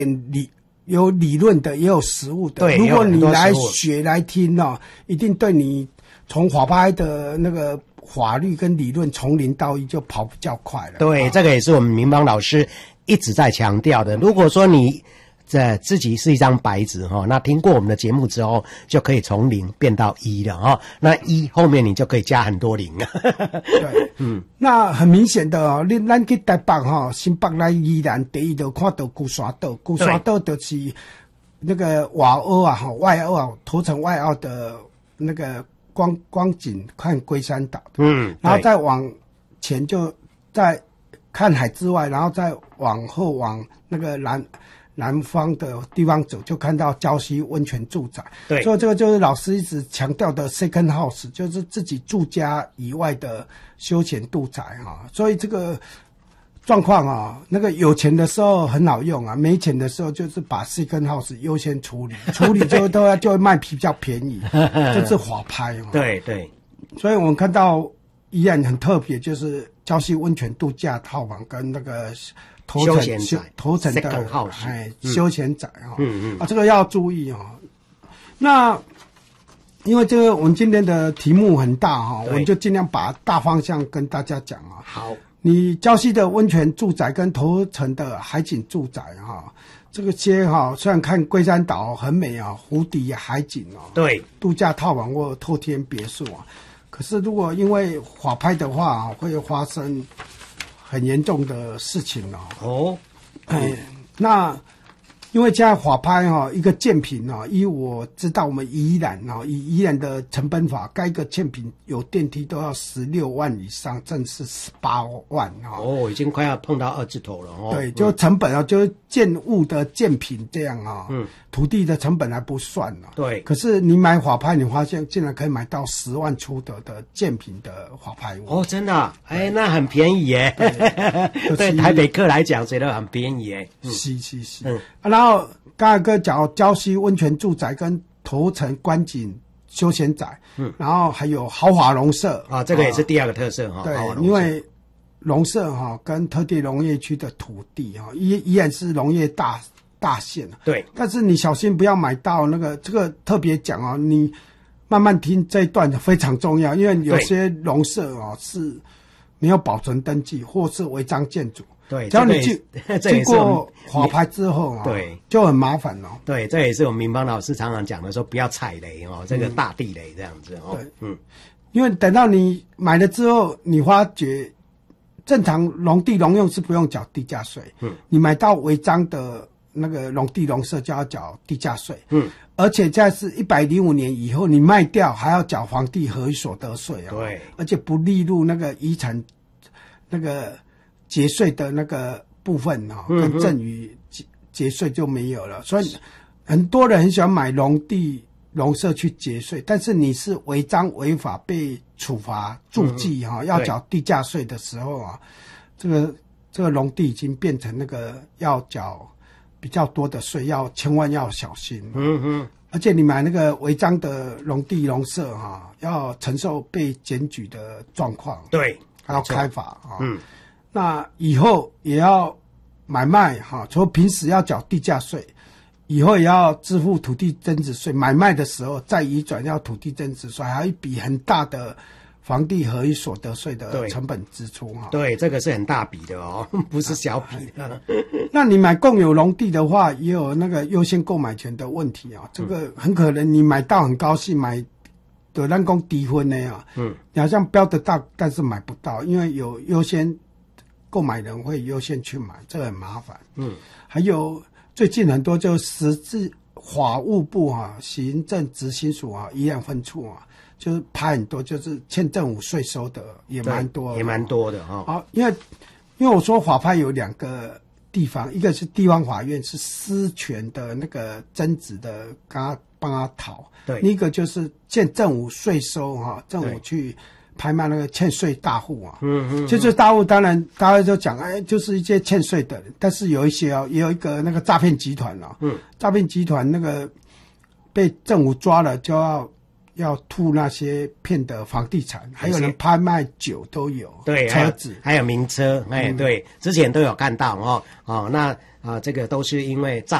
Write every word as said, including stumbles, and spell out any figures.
理有理论的，也有实务的。 对， 如果你来学来听哦，一定对你从法拍的那个法律跟理论从零到一就跑比较快了。 对，这个也是我们明邦老师一直在强调的。如果说你这自己是一张白纸哈，那听过我们的节目之后，就可以从零变到一了哈。那一后面你就可以加很多零了。 对，嗯，那很明显的哦，你咱去台北哈，新北来宜兰，第一就看到孤山岛，孤山岛就是那个瓦澳啊，哈，外澳头城外澳的那个光光景看龟山岛， 嗯， 然后再往前就在看海之外，然后再往后往那个南。南方的地方走，就看到礁溪温泉住宅。 对， 所以这个就是老师一直强调的 second house， 就是自己住家以外的休闲住宅哈。所以这个状况啊，那个有钱的时候很好用啊，没钱的时候就是把 second house 优先处理，处理就都要就会卖比较便宜，这是法拍嘛。 对对， 所以我们看到宜兰很特别，就是礁溪温泉度假套房跟那个。 休闲宅， 头层的哎，休闲宅哈，嗯嗯啊，这个要注意哈。那因为这个我们今天的题目很大哈，我们就尽量把大方向跟大家讲啊。 好， 你礁溪的温泉住宅跟头层的海景住宅哈，这个些哈，虽然看龟山岛很美啊，湖底海景哦， 对， 度假套房或透天别墅啊，可是如果因为法拍的话，会发生很严重的事情哦。 哦， 哎，那因为现在法拍哈、哦，一个建坪哦，依我知道我们宜兰哦，以宜兰的成本法，盖一个建坪有电梯都要十六万以上，正是十八万哦。 哦，已经快要碰到二字头了哦。 对，就成本啊、嗯，就是建物的建坪这样啊、哦， 嗯， 土地的成本还不算呢、哦。 对， 可是你买法拍，你发现竟然可以买到十万出头的建坪的法拍屋。 哦，真的、啊？哎，那很便宜耶。对，对台北客来讲，觉得很便宜耶。 嗯、是是是。嗯。啊、然后刚才哥讲礁溪温泉住宅跟头城观景休闲宅，嗯，然后还有豪华农舍啊，这个也是第二个特色哈、哦。 对，因为农舍哈、哦、跟特地农业区的土地哈、哦，依依然是农业大大县。 对， 但是你小心不要买到那个，这个特别讲哦，你慢慢听这一段非常重要，因为有些农舍哦是没有保存登记或是违章建筑。 对， 只要你经经过法拍之后啊， 对， 就很麻烦哦。 对，这也是我们民邦老师常常讲的，说不要踩雷哦，这个大地雷这样子哦。 对， 嗯， 因为等到你买了之后，你发觉正常农地农用是不用缴地价税，嗯，你买到违章的那个农地农舍就要缴地价税，嗯，而且在是一百零五年以后，你卖掉还要缴房地合一所得税啊， 对， 而且不列入那个遗产那个。节税的那个部分哈、哦，跟赠与节节税就没有了，所以很多人很喜欢买农地农舍去节税，但是你是违章违法被处罚注记哈、哦，要缴地价税的时候啊，这个这个农地已经变成那个要缴比较多的税，要千万要小心。嗯嗯，而且你买那个违章的农地农舍哈、啊，要承受被检举的状况， 对， 还要开罚啊。 嗯。 那以后也要买卖哈，除了平时要缴地价税，以后也要支付土地增值税。买卖的时候再移转要土地增值税，还有一笔很大的房地合一所得税的成本支出哈。 对，这个是很大笔的哦，不是小笔的。 那你买共有农地的话，也有那个优先购买权的问题啊。这个很可能你买到很高兴买。的咱讲低分的啊，嗯，你好像标得到，但是买不到，因为有优先。购买人会优先去买，这个很麻烦。嗯，还有最近很多就实质法务部啊、行政执行署啊、宜兰分处啊，就是拍很多，就是欠政府税收的也蛮多的， 也蛮多的哈。 好，因为因为我说法拍有两个地方，一个是地方法院是私权的那个争执的，跟他帮他讨；对，另一个就是欠政府税收哈，政府去。拍卖那个欠税大户啊，嗯嗯，欠税大户当然大家就讲，哎，就是一些欠税的人，但是有一些哦，也有一个那个诈骗集团哦，嗯，诈骗集团那个被政府抓了，就要要吐那些骗的房地产，还有人拍卖酒都有， 对，车子还有名车，哎、嗯，对，之前都有看到哦，哦，那啊，这个都是因为